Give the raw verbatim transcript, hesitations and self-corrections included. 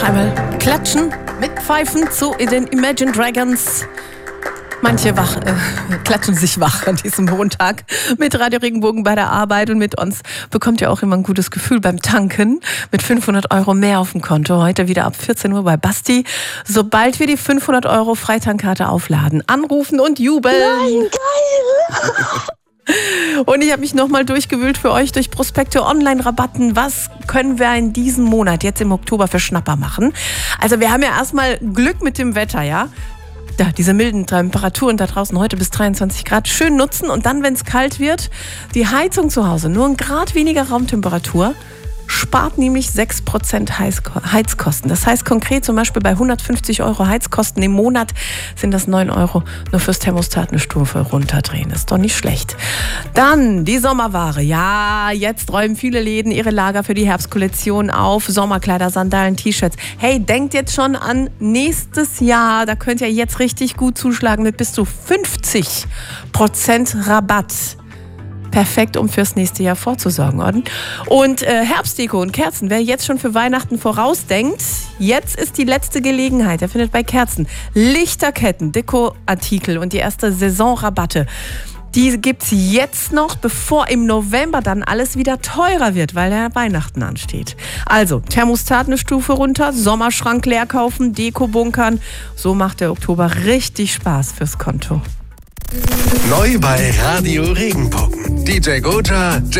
einmal klatschen, mitpfeifen zu den Imagine Dragons. Manche wach, äh, klatschen sich wach an diesem Montag mit Radio Regenbogen bei der Arbeit, und mit uns bekommt ihr auch immer ein gutes Gefühl beim Tanken mit fünfhundert Euro mehr auf dem Konto. Heute wieder ab vierzehn Uhr bei Basti. Sobald wir die fünfhundert Euro Freitankarte aufladen, anrufen und jubeln. Nein, geil! Und ich habe mich nochmal durchgewühlt für euch durch Prospekte, Online-Rabatten. Was können wir in diesem Monat, jetzt im Oktober, für Schnapper machen? Also wir haben ja erstmal Glück mit dem Wetter, ja? Ja, diese milden Temperaturen da draußen heute bis dreiundzwanzig Grad schön nutzen, und dann, wenn es kalt wird, die Heizung zu Hause, nur ein Grad weniger Raumtemperatur, spart nämlich sechs Prozent Heizkosten. Das heißt konkret zum Beispiel bei hundertfünfzig Euro Heizkosten im Monat sind das neun Euro nur fürs Thermostat eine Stufe runterdrehen. Ist doch nicht schlecht. Dann die Sommerware. Ja, jetzt räumen viele Läden ihre Lager für die Herbstkollektion auf. Sommerkleider, Sandalen, T-Shirts. Hey, denkt jetzt schon an nächstes Jahr. Da könnt ihr jetzt richtig gut zuschlagen mit bis zu fünfzig Prozent Rabatt. Perfekt, um fürs nächste Jahr vorzusorgen. Und äh, Herbstdeko und Kerzen, wer jetzt schon für Weihnachten vorausdenkt, jetzt ist die letzte Gelegenheit. Er findet bei Kerzen Lichterketten, Dekoartikel und die erste Saisonrabatte. Die gibt's jetzt noch, bevor im November dann alles wieder teurer wird, weil ja Weihnachten ansteht. Also Thermostat eine Stufe runter, Sommerschrank leer kaufen, Deko bunkern. So macht der Oktober richtig Spaß fürs Konto. Neu bei Radio Regenbogen. D J Gotcha.